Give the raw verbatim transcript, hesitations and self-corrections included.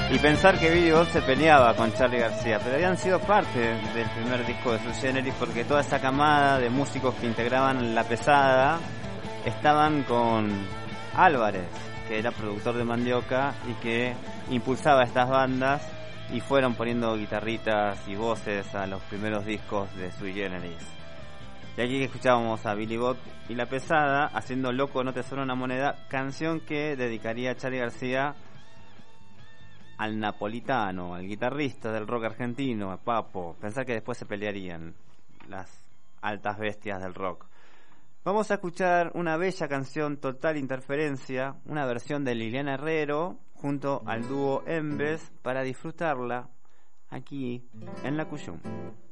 Y pensar que Billy Bob se peleaba con Charly García, pero habían sido parte del primer disco de Sui Generis, porque toda esa camada de músicos que integraban La Pesada estaban con Álvarez, que era productor de Mandioca y que impulsaba estas bandas, y fueron poniendo guitarritas y voces a los primeros discos de Sui Generis. Y aquí escuchábamos a Billy Bob y La Pesada haciendo Loco no te suena una moneda, canción que dedicaría a Charly García al napolitano, al guitarrista del rock argentino, a Papo. Pensar que después se pelearían las altas bestias del rock. Vamos a escuchar una bella canción, Total Interferencia, una versión de Liliana Herrero junto al dúo Embes, para disfrutarla aquí en La Cuyum.